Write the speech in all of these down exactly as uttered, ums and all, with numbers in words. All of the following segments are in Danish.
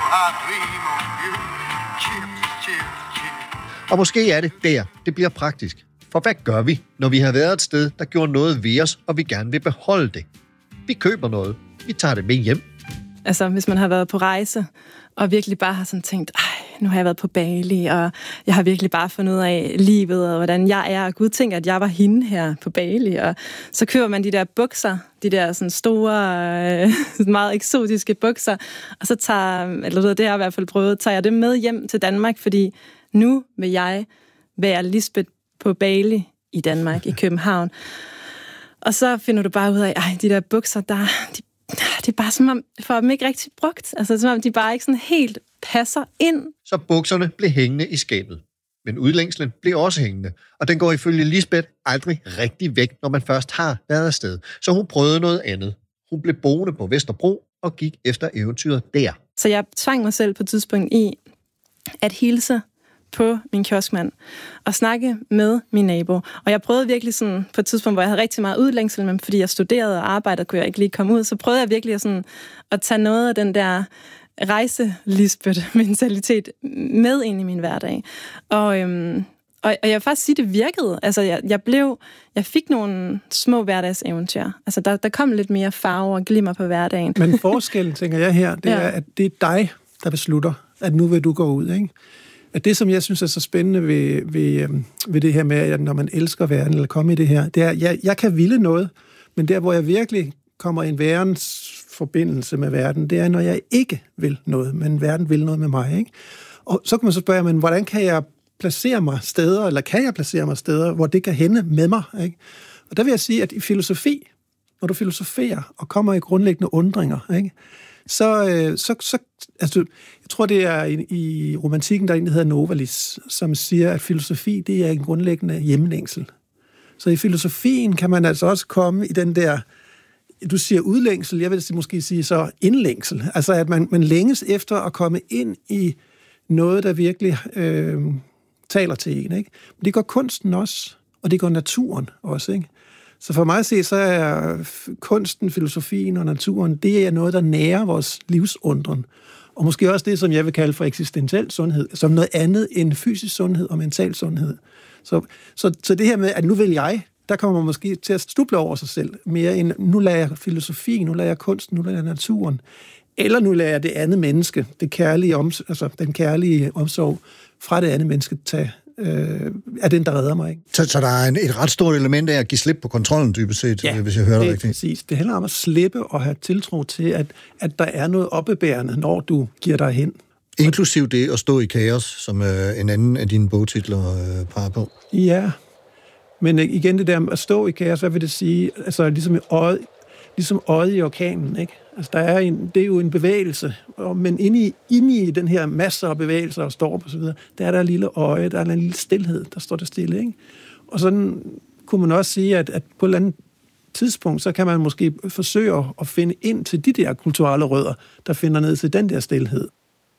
I dream of you. Chips, chips, chips. Og måske er det der, det bliver praktisk. For hvad gør vi, når vi har været et sted, der gjorde noget ved os, og vi gerne vil beholde det? Vi køber noget. Vi tager det med hjem. Altså, hvis man har været på rejse, og virkelig bare har sådan tænkt, ej, nu har jeg været på Bali, og jeg har virkelig bare fundet ud af livet, og hvordan jeg er, og Gud tænker, at jeg var hende her på Bali, og så køber man de der bukser, de der sådan store, øh, meget eksotiske bukser, og så tager, eller det har jeg i hvert fald prøvet, tager jeg det med hjem til Danmark, fordi nu vil jeg være Lisbeth på Bali i Danmark, i København. Og så finder du bare ud af, ej, de der bukser, der, de, det er bare som om, for dem ikke rigtig brugt. Altså som om de bare ikke sådan helt passer ind. Så bukserne blev hængende i skabet. Men udlængslen blev også hængende. Og den går ifølge Lisbeth aldrig rigtig væk, når man først har været afsted. Så hun prøvede noget andet. Hun blev boende på Vesterbro og gik efter eventyret der. Så jeg tvang mig selv på et tidspunkt i at hilse på min kioskmand og snakke med min nabo. Og jeg prøvede virkelig sådan, på et tidspunkt, hvor jeg havde rigtig meget udlængsel, men fordi jeg studerede og arbejdede, kunne jeg ikke lige komme ud, så prøvede jeg virkelig sådan, at tage noget af den der rejse-Lisbeth-mentalitet med ind i min hverdag. Og, øhm, og, og jeg vil faktisk sige, det virkede. Altså, jeg, jeg blev, jeg fik nogle små hverdagseventyr. Altså, der, der kom lidt mere farve og glimmer på hverdagen. Men forskellen, tænker jeg her, det ja. er, at det er dig, der beslutter, at nu vil du gå ud, ikke? At det, som jeg synes er så spændende ved, ved, ved det her med, at når man elsker verden, eller kommer i det her, det er, at jeg, jeg kan ville noget, men der, hvor jeg virkelig kommer i en verdens forbindelse med verden, det er, når jeg ikke vil noget, men verden vil noget med mig, ikke? Og så kan man så spørge, men hvordan kan jeg placere mig steder, eller kan jeg placere mig steder, hvor det kan hænde med mig, ikke? Og der vil jeg sige, at i filosofi, når du filosoferer og kommer i grundlæggende undringer, ikke? Så, så, så altså, jeg tror, det er i, i romantikken, der er en, der hedder Novalis, som siger, at filosofi, det er en grundlæggende hjemlængsel. Så i filosofien kan man altså også komme i den der, du siger udlængsel, jeg vil måske sige så indlængsel. Altså, at man, man længes efter at komme ind i noget, der virkelig øh, taler til en, ikke? Men det gør kunsten også, og det gør naturen også, ikke? Så for mig at se, så er kunsten, filosofien og naturen, det er noget, der nærer vores livsundren. Og måske også det, som jeg vil kalde for eksistentiel sundhed, som noget andet end fysisk sundhed og mental sundhed. Så, så, så det her med, at nu vil jeg, der kommer man måske til at stuble over sig selv, mere end nu lader jeg filosofien, nu lader jeg kunsten, nu lader jeg naturen, eller nu lader jeg det andet menneske, det kærlige oms- altså den kærlige omsorg fra det andet menneske tage, øh, er den, der redder mig, ikke? Så, så der er en, et ret stort element af at give slip på kontrollen, dybest set, ja, hvis jeg hører det rigtigt. Præcis. Det handler om at slippe og have tiltro til, at, at der er noget oppebærende, når du giver dig hen. Inklusiv det at stå i kaos, som øh, en anden af dine bogtitler øh, peger på. Ja, men igen det der at stå i kaos, hvad vil det sige? Altså ligesom øjet, ligesom øjet i orkanen, ikke? Altså der er en, det er jo en bevægelse, men inde i, inde i den her masser af bevægelser og storm og så videre, der er der en lille øje, der er en lille stilhed, der står der stille, ikke? Og sådan kunne man også sige, at, at på et eller andet tidspunkt, så kan man måske forsøge at finde ind til de der kulturelle rødder, der finder ned til den der stilhed.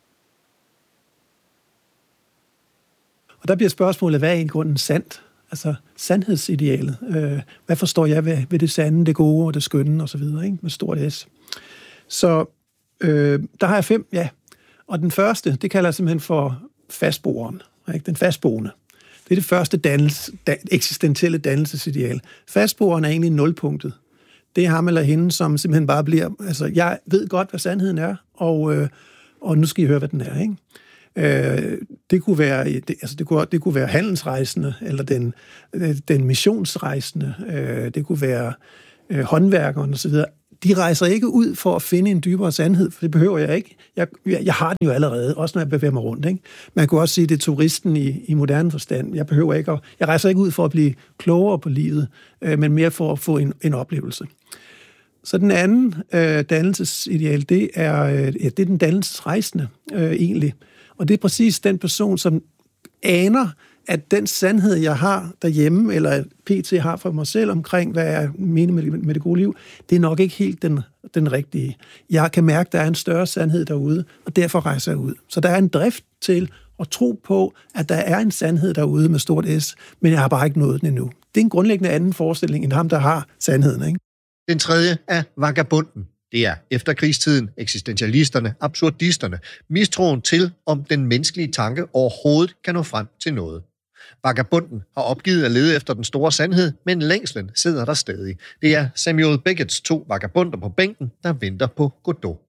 Og der bliver spørgsmålet, hvad er i grunden sandt? Altså sandhedsidealet. Øh, hvad forstår jeg ved, ved det sande, det gode og det skønne og så videre, ikke? Med stort S. Så øh, der har jeg fem, ja. Og den første, det kalder jeg simpelthen for fastboeren, ikke? Den fastboende. Det er det første dannelse, da, eksistentielle dannelsesideal. Fastboeren er egentlig nulpunktet. Det er ham eller hende, som simpelthen bare bliver, altså jeg ved godt, hvad sandheden er, og, øh, og nu skal I høre, hvad den er, ikke? Øh, det kunne være, det, altså det kunne, det kunne være handelsrejsende, eller den, den missionsrejsende, øh, det kunne være øh, håndværkeren og så videre. De rejser ikke ud for at finde en dybere sandhed, for det behøver jeg ikke. Jeg, jeg har den jo allerede, også når jeg bevæger mig rundt, ikke? Man kunne også sige, at det er turisten i, i moderne forstand. Jeg behøver ikke at, jeg rejser ikke ud for at blive klogere på livet, øh, men mere for at få en, en oplevelse. Så den anden øh, dannelsesideal, det er, øh, ja, det er den dannelsesrejsende øh, egentlig. Og det er præcis den person, som aner, at den sandhed, jeg har derhjemme, eller P T har for mig selv omkring, hvad jeg mener med, med det gode liv, det er nok ikke helt den, den rigtige. Jeg kan mærke, at der er en større sandhed derude, og derfor rejser jeg ud. Så der er en drift til at tro på, at der er en sandhed derude med stort S, men jeg har bare ikke nået den endnu. Det er en grundlæggende anden forestilling end ham, der har sandheden, ikke? Den tredje er vagabunden. Det er efterkrigstiden, eksistentialisterne, absurdisterne, mistroen til, om den menneskelige tanke overhovedet kan nå frem til noget. Vagabunden har opgivet at lede efter den store sandhed, men længslen sidder der stadig. Det er Samuel Becketts to vagabunder på bænken, der venter på Godot.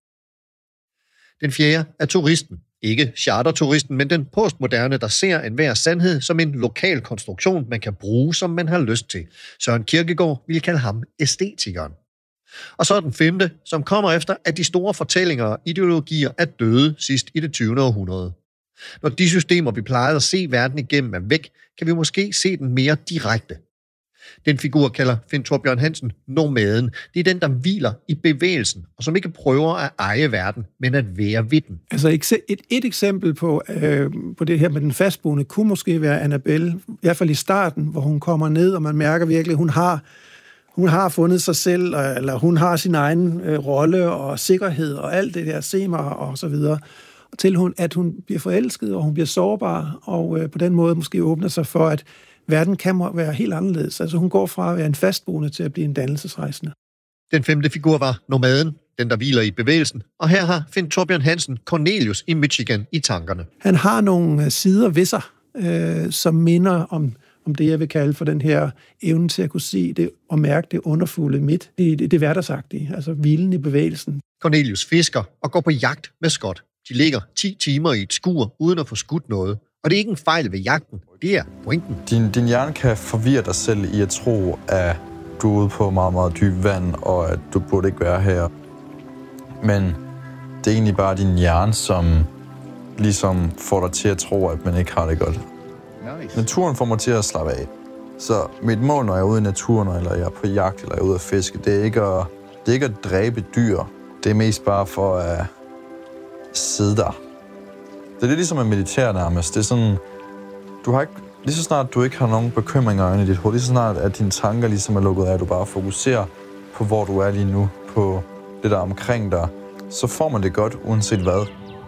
Den fjerde er turisten. Ikke charterturisten, men den postmoderne, der ser enhver sandhed som en lokal konstruktion, man kan bruge, som man har lyst til. Søren Kierkegaard ville kalde ham æstetikeren. Og så er den femte, som kommer efter, at de store fortællinger og ideologier er døde sidst i det tyvende århundrede. Når de systemer, vi plejede at se verden igennem, er væk, kan vi måske se den mere direkte. Den figur kalder Finn Thorbjørn Hansen nomaden. Det er den, der hviler i bevægelsen, og som ikke prøver at eje verden, men at være ved den. Altså et, et eksempel på, øh, på det her med den fastboende kunne måske være Annabelle, i hvert fald i starten, hvor hun kommer ned, og man mærker virkelig, at hun har, hun har fundet sig selv, eller hun har sin egen øh, rolle og sikkerhed og alt det der, se mig og så videre. Til hun, at hun bliver forelsket, og hun bliver sårbar, og øh, på den måde måske åbner sig for, at verden kan være helt anderledes. Altså hun går fra at være en fastboende til at blive en dannelsesrejsende. Den femte figur var nomaden, den der hviler i bevægelsen, og her har Finn Thorbjørn Hansen Cornelius i Michigan i tankerne. Han har nogle sider ved sig, øh, som minder om, om det, jeg vil kalde for den her evne til at kunne se det og mærke det underfulde midt. Det, det, det hverdagsagtige, altså hvilen i bevægelsen. Cornelius fisker og går på jagt med Scott. De ligger ti timer i et skur uden at få skudt noget. Og det er ikke en fejl ved jagten, det er pointen. Din, din hjerne kan forvirre dig selv i at tro, at du er ude på meget, meget dyb vand, og at du burde ikke være her. Men det er egentlig bare din hjerne, som ligesom får dig til at tro, at man ikke har det godt. Nice. Naturen får mig til at slappe af. Så mit mål, når jeg er ude i naturen, eller jeg er på jagt, eller jeg er ude at fiske, det er ikke at, det er ikke at dræbe dyr. Det er mest bare for at sidde der. Det er lidt ligesom at meditere nærmest. Det er sådan, du har ikke, lige så snart du ikke har nogen bekymringer inde i dit hoved, lige så snart at dine tanker ligesom er lukket af, at du bare fokuserer på, hvor du er lige nu, på det der omkring dig, så får man det godt, uanset hvad.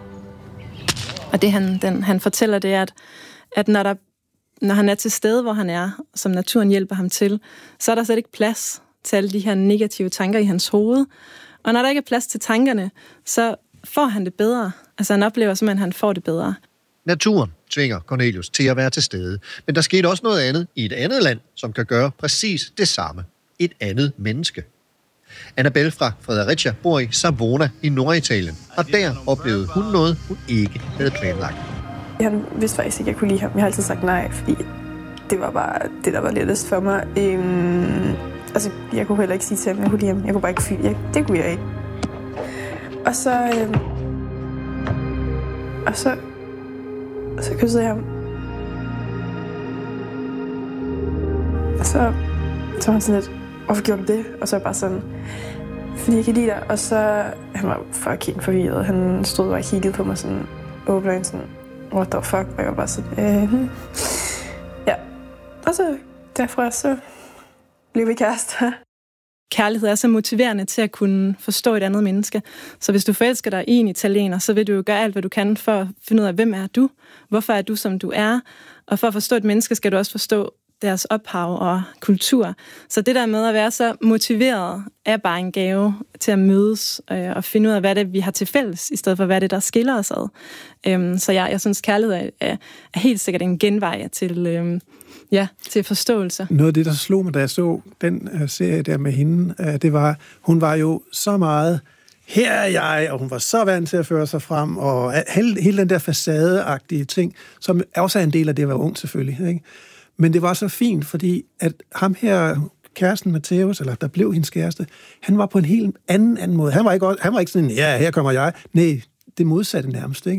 Og det han, den, han fortæller, det er, at, at når, der, når han er til stede, hvor han er, som naturen hjælper ham til, så er der slet ikke plads til alle de her negative tanker i hans hoved. Og når der ikke er plads til tankerne, så får han det bedre. Altså han oplever simpelthen, at han får det bedre. Naturen tvinger Cornelius til at være til stede. Men der skete også noget andet i et andet land, som kan gøre præcis det samme. Et andet menneske. Annabelle fra Fredericia bor i Savona i Norditalien, og der oplevede hun noget, hun ikke havde planlagt. Jeg vidste faktisk ikke, at jeg kunne lide ham. Jeg har altid sagt nej, fordi det var bare det, der var lettest for mig. Øhm, altså, jeg kunne heller ikke sige til ham, at jeg kunne lide ham. Jeg kunne bare ikke fyre. Jeg, det kunne jeg ikke. Og så... Øhm, og så... Og så kyssede jeg ham. Og så... Så var han sådan lidt... Hvorfor gjorde du det? Og så bare sådan... Fordi jeg kan lide dig. Og så... Han var fucking forvirret. Han stod bare og kiggede på mig sådan... Åbner sådan... What the fuck? Og jeg var bare sådan... Øh, ja. Og så... Derfra så... Blev vi kærester. Kærlighed er så motiverende til at kunne forstå et andet menneske. Så hvis du forelsker dig i en italiener, så vil du jo gøre alt, hvad du kan for at finde ud af, hvem er du? Hvorfor er du, som du er? Og for at forstå et menneske, skal du også forstå deres ophav og kultur. Så det der med at være så motiveret, er bare en gave til at mødes øh, og finde ud af, hvad det er, vi har til fælles, i stedet for, hvad det er, der skiller os ad. Øhm, så jeg, jeg synes, kærlighed er, er, er helt sikkert en genvej til... Øh, Ja, til forståelse. Noget af det, der slog mig, da jeg så den uh, serie der med hende, uh, det var, hun var jo så meget, her er jeg, og hun var så vant til at føre sig frem, og hele, hele den der facadeagtige ting, som også er en del af det at være ung selvfølgelig. Ikke? Men det var så fint, fordi at ham her, kæresten Matthæus, eller der blev hendes kæreste, han var på en helt anden, anden måde. Han var ikke, han var ikke sådan, ja, her kommer jeg. Nej, det modsatte nærmest, ikke?